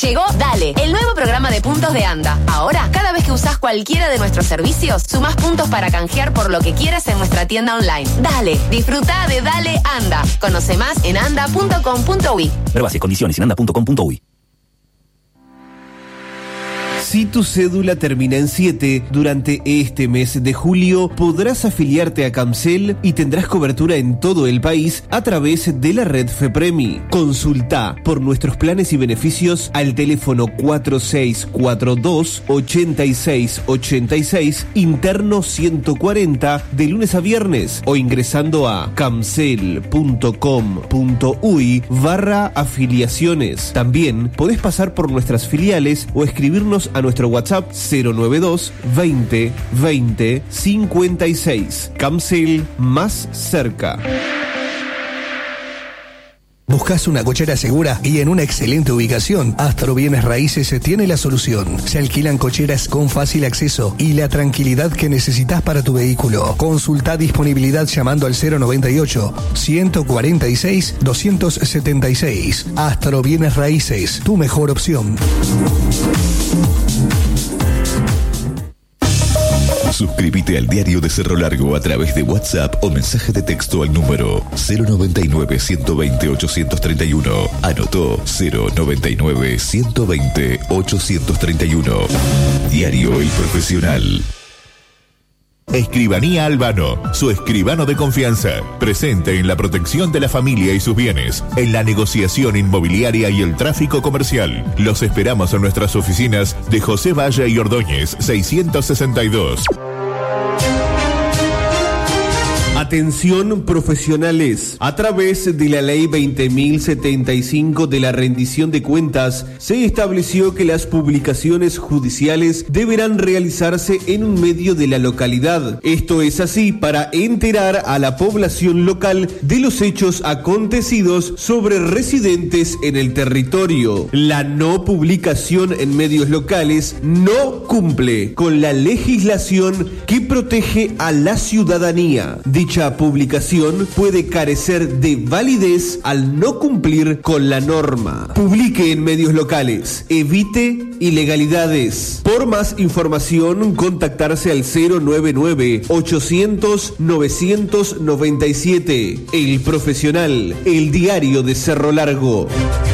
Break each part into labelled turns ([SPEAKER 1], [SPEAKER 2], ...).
[SPEAKER 1] Llegó Dale, el nuevo programa de puntos de Anda. Ahora, cada vez que usás cualquiera de nuestros servicios, sumás puntos para canjear por lo que quieras en nuestra tienda online. Dale, disfruta de Dale Anda. Conoce más en anda.com.uy.
[SPEAKER 2] Ver bases, condiciones en anda.com.uy.
[SPEAKER 3] Si tu cédula termina en 7, durante este mes de julio podrás afiliarte a Camcel y tendrás cobertura en todo el país a través de la red FEPREMI. Consulta por nuestros planes y beneficios al teléfono 4642-8686, interno 140, de lunes a viernes, o ingresando a camcel.com.uy/afiliaciones. También podés pasar por nuestras filiales o escribirnos a nuestro WhatsApp 092 20 20 56. Camcel, más cerca.
[SPEAKER 4] ¿Buscas una cochera segura y en una excelente ubicación? Astro Bienes Raíces tiene la solución. Se alquilan cocheras con fácil acceso y la tranquilidad que necesitas para tu vehículo. Consulta disponibilidad llamando al 098 146 276. Astro Bienes Raíces, tu mejor opción.
[SPEAKER 5] Suscríbete al Diario de Cerro Largo a través de WhatsApp o mensaje de texto al número 099-120-831. Anotó 099-120-831. Diario El Profesional. Escribanía Albano, su escribano de confianza, presente en la protección de la familia y sus bienes, en la negociación inmobiliaria y el tráfico comercial. Los esperamos en nuestras oficinas de José Valle y Ordóñez, 662.
[SPEAKER 3] Atención profesionales. A través de la Ley 20.075 de la rendición de cuentas, se estableció que las publicaciones judiciales deberán realizarse en un medio de la localidad. Esto es así para enterar a la población local de los hechos acontecidos sobre residentes en el territorio. La no publicación en medios locales no cumple con la legislación que protege a la ciudadanía. Dicha publicación puede carecer de validez al no cumplir con la norma. Publique en medios locales. Evite ilegalidades. Por más información, contactarse al 099-800-997. El Profesional, el diario de Cerro Largo.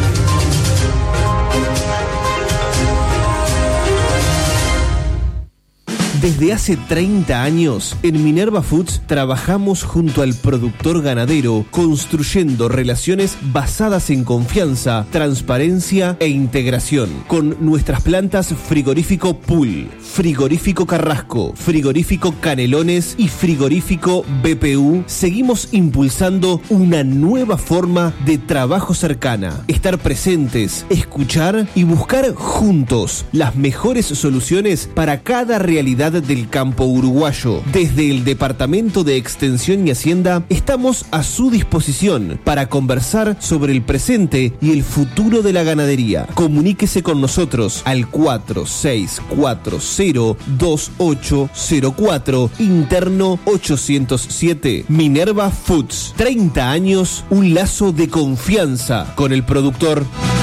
[SPEAKER 3] Desde hace 30 años, en Minerva Foods trabajamos junto al productor ganadero, construyendo relaciones basadas en confianza, transparencia e integración. Con nuestras plantas Frigorífico Pool, Frigorífico Carrasco, Frigorífico Canelones y Frigorífico BPU, seguimos impulsando una nueva forma de trabajo cercana. Estar presentes, escuchar y buscar juntos las mejores soluciones para cada realidad del campo uruguayo. Desde el Departamento de Extensión y Hacienda estamos a su disposición para conversar sobre el presente y el futuro de la ganadería. Comuníquese con nosotros al 46402804, interno 807. Minerva Foods, 30 años, un lazo de confianza con el productor.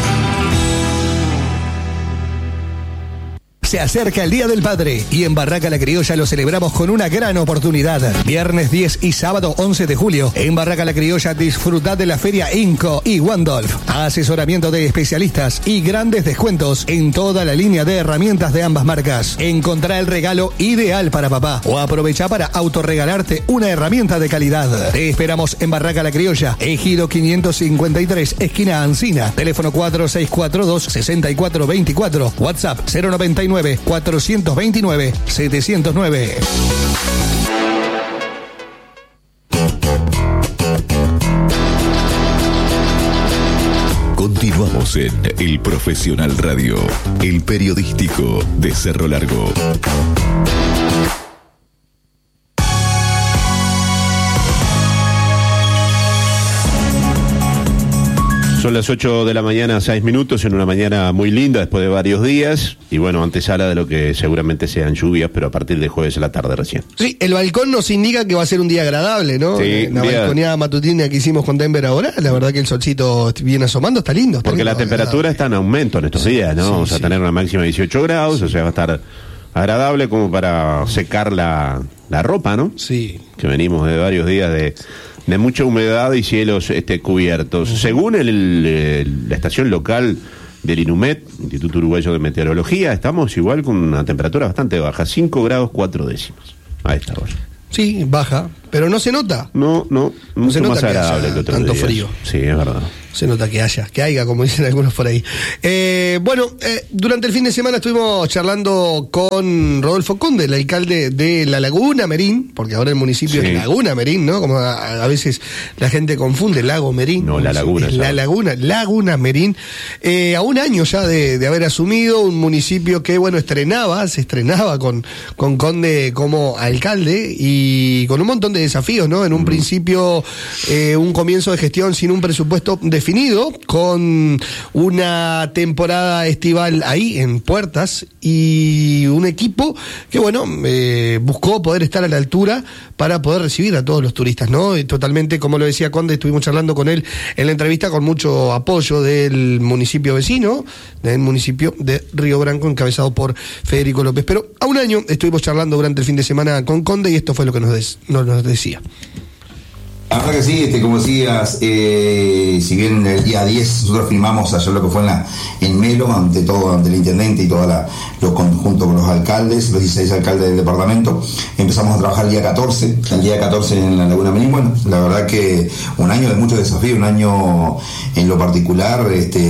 [SPEAKER 4] Se acerca el Día del Padre y en Barraca La Criolla lo celebramos con una gran oportunidad. Viernes 10 y sábado 11 de julio en Barraca La Criolla disfrutad de la Feria Inco y Wandolf. Asesoramiento de especialistas y grandes descuentos en toda la línea de herramientas de ambas marcas. Encontrá el regalo ideal para papá o aprovecha para autorregalarte una herramienta de calidad. Te esperamos en Barraca La Criolla, Ejido 553, esquina Ancina. Teléfono 4642-6424. WhatsApp 099-429-709.
[SPEAKER 5] Continuamos en El Profesional Radio, el periodístico de Cerro Largo.
[SPEAKER 6] Son las 8 de la mañana, 6 minutos, en una mañana muy linda después de varios días. Y bueno, antesala de lo que seguramente sean lluvias, pero a partir de jueves a la tarde recién.
[SPEAKER 7] Sí, el balcón nos indica que va a ser un día agradable, ¿no?
[SPEAKER 6] Sí,
[SPEAKER 7] la balconeada matutina que hicimos con Denver ahora, la verdad que el solcito viene asomando, está lindo.
[SPEAKER 6] Porque la temperatura está en aumento en estos días, ¿no? Vamos a tener una máxima de 18 grados, o sea, va a estar agradable como para secar la ropa, ¿no?
[SPEAKER 7] Sí.
[SPEAKER 6] Que venimos de varios días de mucha humedad y cielos cubiertos. Según la estación local del INUMET, Instituto Uruguayo de Meteorología, estamos igual con una temperatura bastante baja, 5 grados 4 décimas a esta hora.
[SPEAKER 7] Sí, baja, pero no se nota.
[SPEAKER 6] No
[SPEAKER 7] se nota
[SPEAKER 6] más
[SPEAKER 7] que
[SPEAKER 6] agradable
[SPEAKER 7] haya
[SPEAKER 6] que otros
[SPEAKER 7] tanto
[SPEAKER 6] días.
[SPEAKER 7] frío.
[SPEAKER 6] Sí, es verdad.
[SPEAKER 7] Se nota que haya, como dicen algunos por ahí. Durante el fin de semana estuvimos charlando con Rodolfo Conde, el alcalde de La Laguna, Merín, porque ahora el municipio es Laguna, Merín, ¿no? Como a veces la gente confunde, Lago Merín.
[SPEAKER 6] No, La Laguna.
[SPEAKER 7] La Laguna, Merín. A un año ya de haber asumido un municipio que, bueno, se estrenaba con Conde como alcalde y con un montón de desafíos, ¿no? En un principio, un comienzo de gestión sin un presupuesto definido, con una temporada estival ahí en puertas y un equipo que, bueno, buscó poder estar a la altura para poder recibir a todos los turistas, ¿no? Y totalmente, como lo decía Conde, estuvimos charlando con él en la entrevista con mucho apoyo del municipio vecino, del municipio de Río Branco, encabezado por Federico López. Pero a un año estuvimos charlando durante el fin de semana con Conde y esto fue lo que nos decía.
[SPEAKER 8] La verdad que sí, como decías, si bien el día 10 nosotros firmamos ayer lo que fue en Melo, ante el intendente y junto con los alcaldes, los 16 alcaldes del departamento, empezamos a trabajar el día 14 en la Laguna Merín. Bueno, la verdad que un año de muchos desafíos, un año en lo particular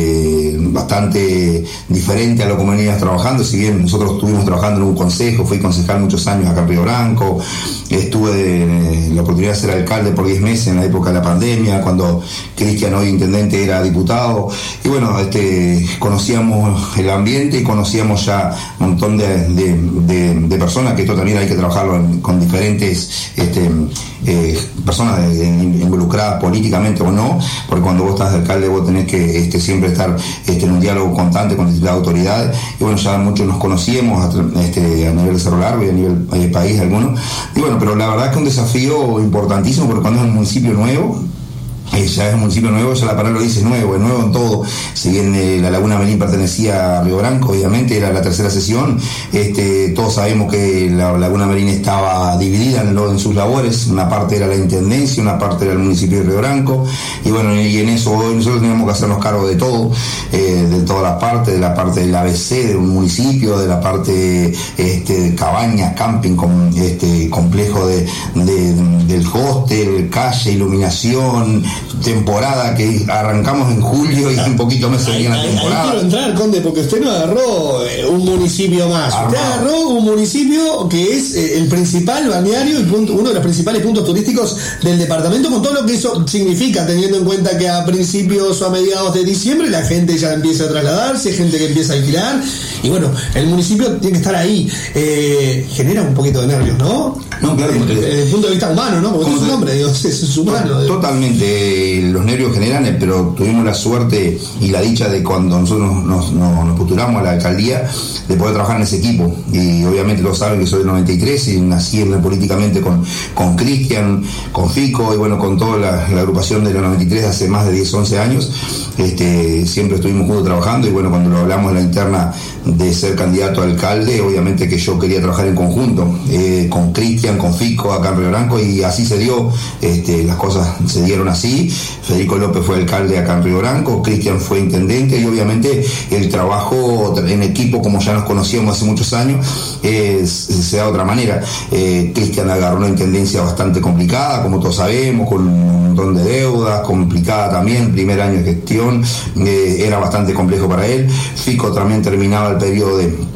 [SPEAKER 8] bastante diferente a lo que veníamos trabajando. Si bien nosotros estuvimos trabajando en un consejo, fui concejal muchos años acá en Río Branco, estuve la oportunidad de ser alcalde por 10 meses en la época de la pandemia, cuando Cristian, hoy intendente, era diputado, y bueno, conocíamos el ambiente y conocíamos ya un montón de personas, que esto también hay que trabajarlo con diferentes personas involucradas políticamente o no, porque cuando vos estás de alcalde vos tenés que siempre estar en un diálogo constante con las autoridades, y bueno, ya muchos nos conocíamos a nivel de Cerro Largo y a nivel país algunos, y bueno, pero la verdad que es un desafío importantísimo, porque cuando es un municipio nuevo, ya es un municipio nuevo, ya la palabra lo dice, es nuevo en todo. Si bien la Laguna Merín pertenecía a Río Branco, obviamente era la tercera sesión, todos sabemos que la Laguna Merín estaba dividida en sus labores, una parte era la intendencia, una parte era el municipio de Río Branco, y bueno, y en eso hoy nosotros tenemos que hacernos cargo de todo, de todas las partes, de la parte del ABC de un municipio, de la parte de cabañas, camping, complejo del hostel, calle, iluminación, temporada, que arrancamos en julio y un poquito más seguía la temporada.
[SPEAKER 7] Ahí quiero entrar, Conde, porque usted no agarró un municipio más, usted agarró un municipio que es el principal balneario y uno de los principales puntos turísticos del departamento, con todo lo que eso significa, teniendo en cuenta que a principios o a mediados de diciembre la gente ya empieza a trasladarse, gente que empieza a alquilar, y bueno, el municipio tiene que estar ahí. Genera un poquito de nervios, ¿no?
[SPEAKER 8] No, claro.
[SPEAKER 7] Desde el punto de vista humano, ¿no? Porque es un hombre, es humano.
[SPEAKER 8] Totalmente. Los nervios generan, pero tuvimos la suerte y la dicha de cuando nosotros nos postulamos a la alcaldía, de poder trabajar en ese equipo. Y obviamente todos saben que soy del 93 y nací políticamente con Cristian, con Fico y bueno, con toda la agrupación de los 93 hace más de 10, 11 años. Siempre estuvimos juntos trabajando, y bueno, cuando lo hablamos en la interna de ser candidato a alcalde, obviamente que yo quería trabajar en conjunto, con Cristian, con Fico acá en Río Branco, y así se dio, las cosas se dieron así. Federico López fue alcalde acá en Río Branco, Cristian fue intendente, y obviamente el trabajo en equipo, como ya nos conocíamos hace muchos años, se da de otra manera. Cristian agarró una intendencia bastante complicada, como todos sabemos, con un montón de deudas, complicada también, primer año de gestión, era bastante complejo para él. Fico también terminaba el periodo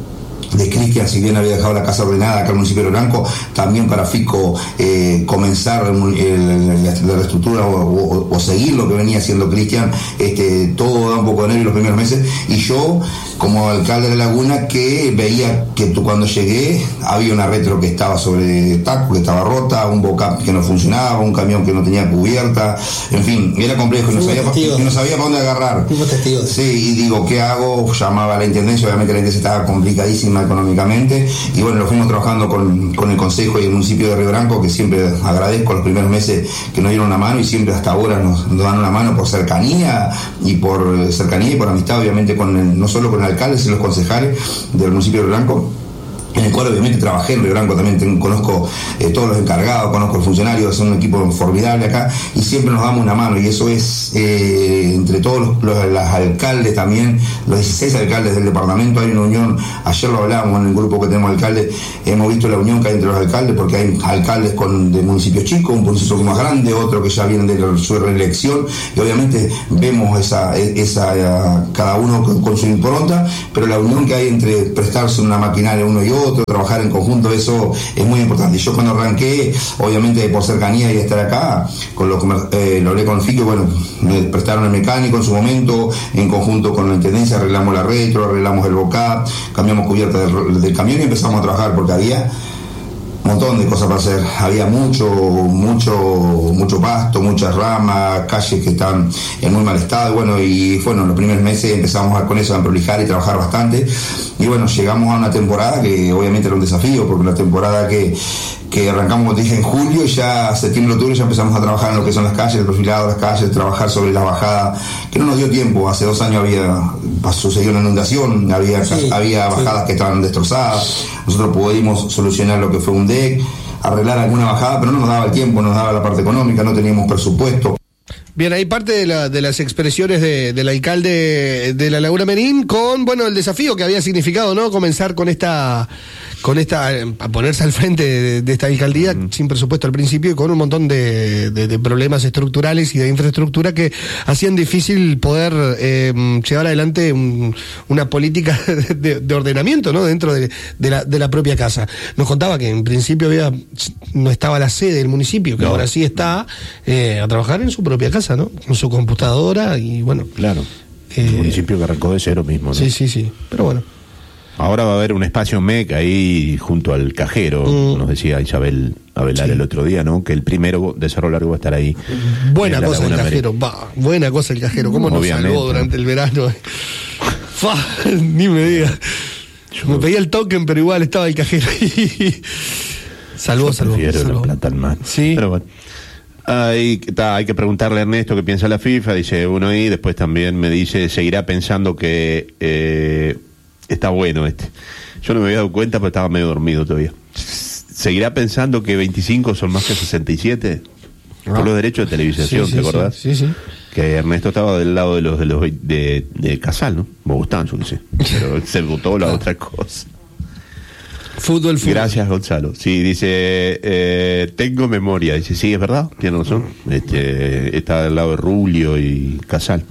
[SPEAKER 8] Cristian, si bien había dejado la casa ordenada acá en el municipio de Blanco, también para Fico comenzar la reestructura o seguir lo que venía haciendo Cristian, todo da un poco de nervio los primeros meses, y yo como alcalde de La Laguna que veía que cuando llegué había una retro que estaba sobre taco, que estaba rota, un bocap que no funcionaba, un camión que no tenía cubierta, en fin, era complejo y no sabía para dónde agarrar. Sí, y digo, ¿qué hago? Llamaba a la intendencia, obviamente la intendencia estaba complicadísima económicamente, y bueno, lo fuimos trabajando con el consejo y el municipio de Río Branco, que siempre agradezco los primeros meses que nos dieron una mano, y siempre hasta ahora nos dan una mano por cercanía y por amistad, obviamente, no solo con el alcalde, sino los concejales del municipio de Río Branco, en el cual obviamente trabajé en Río Branco, también conozco todos los encargados, conozco los funcionarios, es un equipo formidable acá, y siempre nos damos una mano, y eso es entre todos los alcaldes también, los 16 alcaldes del departamento, hay una unión. Ayer lo hablábamos en el grupo que tenemos alcaldes, hemos visto la unión que hay entre los alcaldes, porque hay alcaldes de municipios chicos, un municipio más grande, otro que ya vienen de su reelección, y obviamente vemos esa cada uno con su impronta, pero la unión que hay entre prestarse una maquinaria uno y otro, trabajar en conjunto, eso es muy importante. Y yo cuando arranqué, obviamente por cercanía y estar acá, lo hablé con el Fico, bueno, me prestaron el mecánico en su momento, en conjunto con la intendencia arreglamos la retro, arreglamos el bocap, cambiamos cubierta del camión y empezamos a trabajar, porque había un montón de cosas para hacer, había mucho pasto, muchas ramas, calles que estaban en muy mal estado, y bueno, los primeros meses empezamos con eso a prolijar y trabajar bastante, y bueno, llegamos a una temporada que obviamente era un desafío, porque una temporada que arrancamos, como te dije, en julio, y ya septiembre, octubre ya empezamos a trabajar en lo que son las calles, el profilado de las calles, trabajar sobre la bajada, que no nos dio tiempo. Hace 2 años sucedió una inundación, había bajadas que estaban destrozadas, nosotros pudimos solucionar lo que fue un deck, arreglar alguna bajada, pero no nos daba el tiempo, no nos daba la parte económica, no teníamos presupuesto.
[SPEAKER 7] Bien, hay parte de las expresiones del alcalde de La Laguna Merín con, el desafío que había significado, ¿no? Comenzar con esta a ponerse al frente de esta alcaldía sin presupuesto al principio, y con un montón de problemas estructurales y de infraestructura que hacían difícil poder llevar adelante una política de ordenamiento, ¿no? Dentro de la propia casa. Nos contaba que en principio no estaba la sede del municipio, que ahora sí está a trabajar en su propia casa, ¿no? Con su computadora y bueno.
[SPEAKER 6] Claro. El municipio que arrancó de cero mismo, ¿no?
[SPEAKER 7] Sí. Pero bueno.
[SPEAKER 6] Ahora va a haber un espacio MEC ahí junto al cajero, nos decía Isabel Avelar el otro día, ¿no? Que el primero de Cerro Largo va a estar ahí.
[SPEAKER 7] Buena cosa el cajero, buena cosa el cajero. ¿Cómo nos salvó durante el verano? Ni me digas. Me pedía el token, pero igual estaba el cajero ahí. Salvó.
[SPEAKER 6] La plata al mar.
[SPEAKER 7] Sí.
[SPEAKER 6] Pero bueno. Hay que preguntarle a Ernesto qué piensa la FIFA, dice uno ahí. Después también me dice, seguirá pensando que está bueno yo no me había dado cuenta, pero estaba medio dormido todavía. ¿Seguirá pensando que 25 son más que 67? Por los derechos de televisación, ¿te acordás?
[SPEAKER 7] Sí.
[SPEAKER 6] Que Ernesto estaba del lado de Casal, ¿no? Me gustaban, yo no sé. Pero se votó la otra cosa.
[SPEAKER 7] Fútbol.
[SPEAKER 6] Gracias, Gonzalo. Sí, dice, tengo memoria. Dice, sí, es verdad, tiene razón. Está del lado de Rulio y Casal.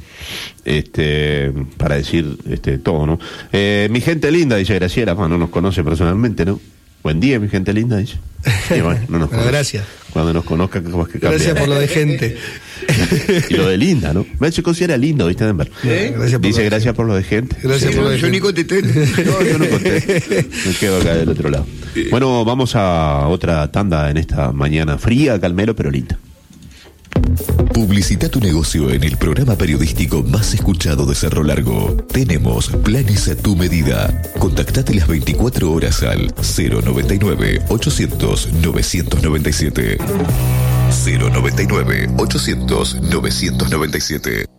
[SPEAKER 6] Para decir todo, ¿no? Mi gente linda, dice Graciela, no nos conoce personalmente, ¿no? Buen día, mi gente linda, dice. Y bueno, no nos conoce.
[SPEAKER 7] Gracias.
[SPEAKER 6] Cuando nos conozca, ¿cómo es que cambia?
[SPEAKER 7] Gracias por lo de gente.
[SPEAKER 6] Y lo de linda, ¿no? Se considera lindo, ¿viste, Denver? Dice gracias por lo de gente.
[SPEAKER 7] Gracias por lo de gente. Yo ni contesté.
[SPEAKER 6] No, yo no contesté. Me quedo acá del otro lado. Bueno, vamos a otra tanda en esta mañana fría, calmero, pero linda.
[SPEAKER 5] Publicita tu negocio en el programa periodístico más escuchado de Cerro Largo. Tenemos planes a tu medida. Contactate las 24 horas al 099-800-997. 099-800-997.